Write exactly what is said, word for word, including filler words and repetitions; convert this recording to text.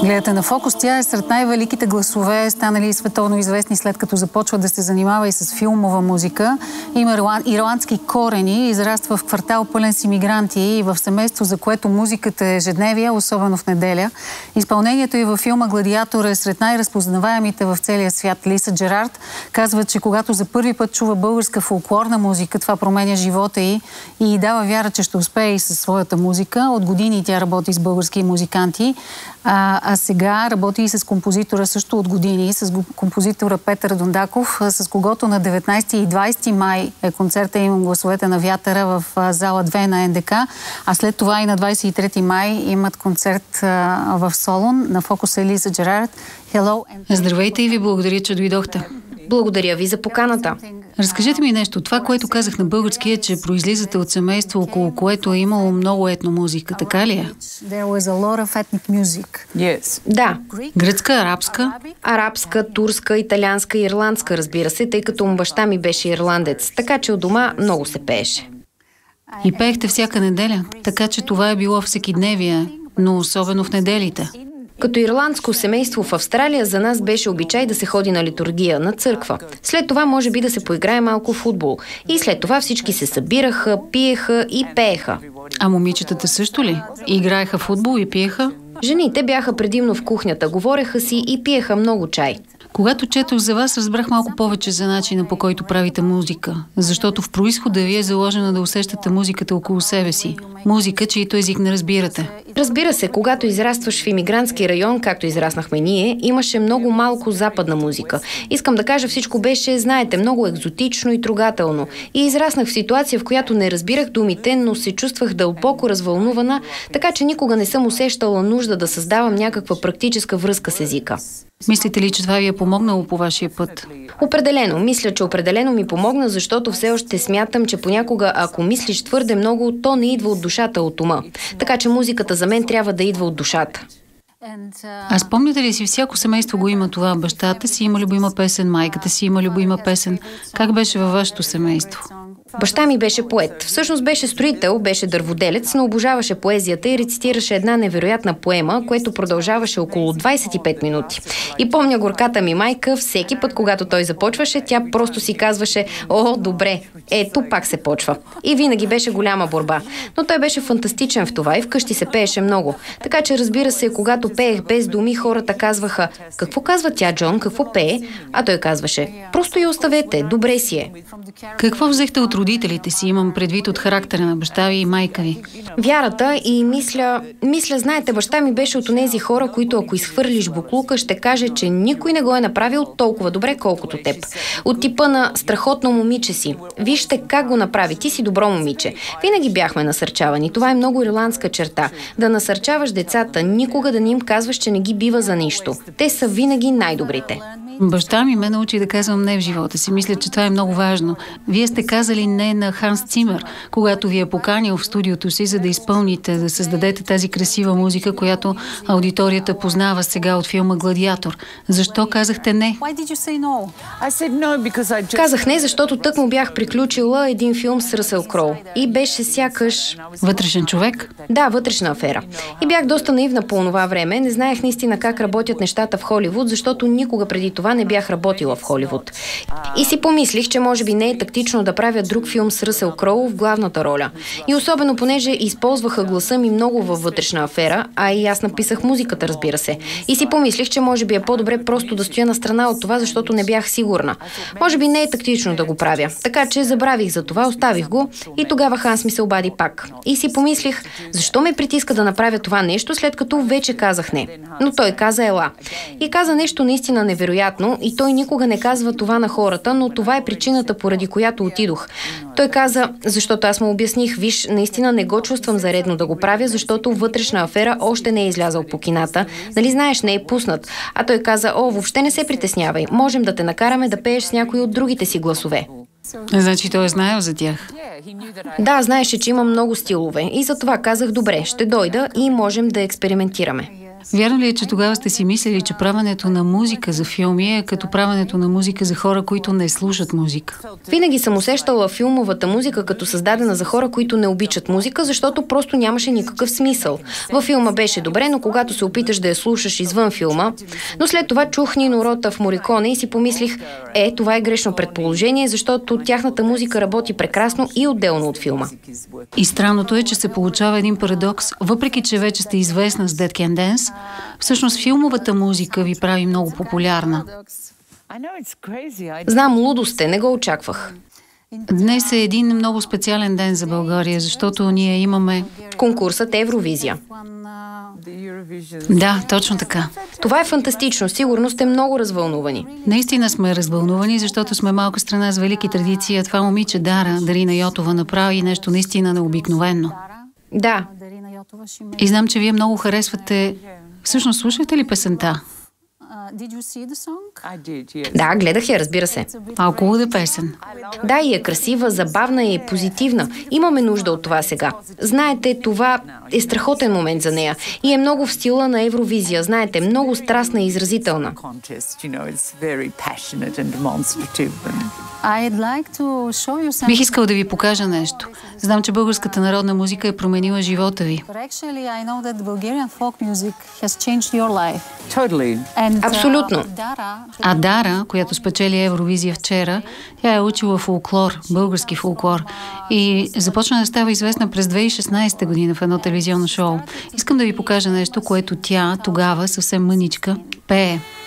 Гледате на Фокус. Тя е сред най-великите гласове, станали световно известни след като започва да се занимава и с филмова музика. Има ирландски корени, израства в квартал пълен с имигранти и в семейство, за което музиката е ежедневие, особено в неделя. Изпълнението и във филма «Гладиатор» е сред най-разпознаваемите в целия свят. Лиса Джерард казва, че когато за първи път чува българска фолклорна музика, това променя живота й и й дава вяра, че ще успее и със своята музика. От години тя работи с български музиканти, а, а сега работи и с композитора също от години, с композитора Петър Дондаков, с когото на деветнайсети и двайсети май е концерта «Имам гласовете на вятъра» в зала две на ен де ка, а след това и на двайсет и трети май имат концерт а, в Солун. На Фокус е Лиса Джерард. Здравейте и ви благодаря, че дойдохте. Благодаря ви за поканата. Разкажете ми нещо. Това, което казах на български, е, че произлизате от семейство, около което е имало много етномузика. Така ли е? Да. Гръцка, арабска? Арабска, турска, италианска и ирландска, разбира се, тъй като баща ми беше ирландец. Така че от дома много се пееше. И пеехте всяка неделя? Така че това е било всекидневие, но особено в неделите. Като ирландско семейство в Австралия за нас беше обичай да се ходи на литургия, на църква. След това може би да се поиграе малко в футбол. И след това всички се събираха, пиеха и пееха. А момичетата също ли? Играеха футбол и пиеха? Жените бяха предимно в кухнята, говореха си и пиеха много чай. Когато четох за вас, разбрах малко повече за начина, по който правите музика. Защото в произхода ви е заложено да усещате музиката около себе си. Музика, чието език не разбирате. Разбира се, когато израстваш в имигрантски район, както израснахме ние, имаше много малко западна музика. Искам да кажа, всичко беше, знаете, много екзотично и трогателно. И израснах в ситуация, в която не разбирах думите, но се чувствах дълбоко развълнувана, така че никога не съм усещала нужда да създавам някаква практическа връзка с езика. Мислите ли, че това ви е помогнало по вашия път? Определено. Мисля, че определено ми помогна, защото все още смятам, че понякога, ако мислиш твърде много, то не идва от душата, от ума. Така че музиката за мен трябва да идва от душата. А спомняте ли си, всяко семейство го има това? Бащата си има любима песен, майката си има любима песен. Как беше във вашето семейство? Баща ми беше поет. Всъщност беше строител, беше дърводелец, но обожаваше поезията и рецитираше една невероятна поема, което продължаваше около двайсет и пет минути. И помня горката ми майка, всеки път, когато той започваше, тя просто си казваше: «О, добре, ето пак се почва». И винаги беше голяма борба. Но той беше фантастичен в това и вкъщи се пееше много. Така че, разбира се, когато пеех без думи, хората казваха: «Какво казва тя, Джон? Какво пее?» А той казваше: «Просто я оставете, добре си е». Какво взехте от родителите си? Имам предвид от характера на баща ви и майка ви. Вярата и мисля, мисля, знаете, баща ми беше от онези хора, които ако изхвърлиш буклука, ще каже, че никой не го е направил толкова добре, колкото теб. От типа на страхотно момиче си. Вижте как го направи, ти си добро момиче. Винаги бяхме насърчавани. Това е много ирландска черта. Да насърчаваш децата, никога да не им казваш, че не ги бива за нищо. Те са винаги най-добрите. Баща ми ме научи да казвам не в живота си. Мисля, че това е много важно. Вие сте казали не на Ханс Цимер, когато ви е поканил в студиото си, за да изпълните, да създадете тази красива музика, която аудиторията познава сега от филма «Гладиатор». Защо казахте не? Казах не, защото тъкмо бях приключила един филм с Ръсел Кроу. И беше сякаш... Вътрешен човек? Да, вътрешна афера. И бях доста наивна по онова време. Не знаех наистина как работят нещата в Холивуд, защото никога преди това не бях работила в Холивуд. И си помислих, че може би не е тактично да правя друг филм с Ръсел Кроу в главната роля. И особено понеже използваха гласа ми много във вътрешна афера, а и аз написах музиката, разбира се. И си помислих, че може би е по-добре просто да стоя на страна от това, защото не бях сигурна. Може би не е тактично да го правя. Така че забравих за това, оставих го и тогава Ханс ми се обади пак. И си помислих, защо ме притиска да направя това нещо, след като вече казах не. Но той каза ела. И каза нещо наистина невероятно и той никога не казва това на хората, но това е причината, поради която отидох. Той каза, защото аз му обясних: виж, наистина не го чувствам за редно да го правя, защото вътрешна афера още не е излязъл по кината. Нали знаеш, не е пуснат. А той каза: о, въобще не се притеснявай. Можем да те накараме да пееш с някои от другите си гласове. Значи той е знаел за тях. Да, знаеше, че има много стилове и затова казах: добре, ще дойда и можем да експериментираме. Вярно ли е, че тогава сте си мислили, че правенето на музика за филми е като правенето на музика за хора, които не слушат музика? Винаги съм усещала филмовата музика като създадена за хора, които не обичат музика, защото просто нямаше никакъв смисъл. Във филма беше добре, но когато се опиташ да я слушаш извън филма, но след това чух Нино Рота в Мориконе и си помислих, е, това е грешно предположение, защото тяхната музика работи прекрасно и отделно от филма. И странното е, че се получава един парадокс, въпреки че вече сте известна с Dead Can Dance, всъщност филмовата музика ви прави много популярна. Знам, лудо сте, не го очаквах. Днес е един много специален ден за България, защото ние имаме конкурсът Евровизия. Да, точно така. Това е фантастично. Сигурно сте много развълнувани. Наистина сме развълнувани, защото сме малка страна с велики традиции, а това момиче Дара, Дарина Йотова, направи нещо наистина необикновено. Да. И знам, че вие много харесвате. Всъщност, слушате ли песента? Да, гледах я, разбира се. А, хубава песен. Да, и е красива, забавна и позитивна. Имаме нужда от това сега. Знаете, това е страхотен момент за нея. И е много в стила на Евровизия. Знаете, много страстна и изразителна. Бих искал да ви покажа нещо. Знам, че българската народна музика е променила живота ви. Абсолютно. А Дара, която спечели Евровизия вчера, тя е учила фолклор, български фолклор. И започна да става известна през две хиляди и шестнадесета година в едно телевизионно шоу. Искам да ви покажа нещо, което тя тогава, съвсем мъничка, пее.